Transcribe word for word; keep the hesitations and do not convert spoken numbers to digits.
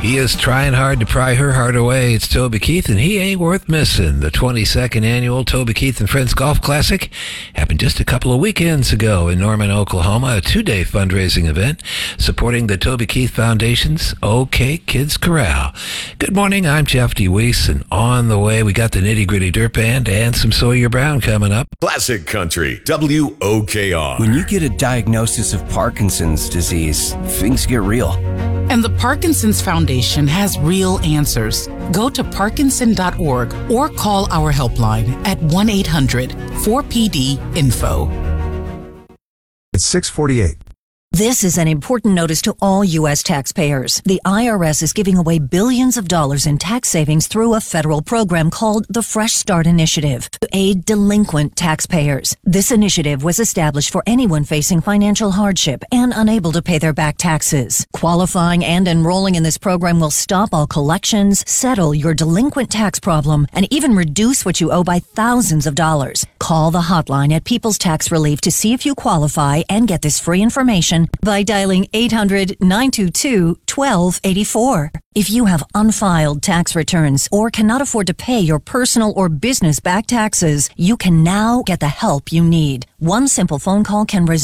He is trying hard to pry her heart away. It's Toby Keith, and he ain't worth missing. The twenty-second annual Toby Keith and Friends Golf Classic happened just a couple of weekends ago in Norman, Oklahoma, a two-day fundraising event supporting the Toby Keith Foundation's OK Kids Corral. Good morning, I'm Jeff DeWeese, and on the way, we got the Nitty Gritty Dirt Band and some Sawyer Brown coming up. Classic Country, W O K R. When you get a diagnosis of Parkinson's disease, things get real. And the Parkinson's Foundation has real answers. Go to parkinson dot org or call our helpline at one eight hundred four P D info. It's six forty-eight. This is an important notice to all U S taxpayers. The I R S is giving away billions of dollars in tax savings through a federal program called the Fresh Start Initiative to aid delinquent taxpayers. This initiative was established for anyone facing financial hardship and unable to pay their back taxes. Qualifying and enrolling in this program will stop all collections, settle your delinquent tax problem, and even reduce what you owe by thousands of dollars. Call the hotline at People's Tax Relief to see if you qualify and get this free information by dialing eight hundred nine two two one two eight four. If you have unfiled tax returns or cannot afford to pay your personal or business back taxes, you can now get the help you need. One simple phone call can result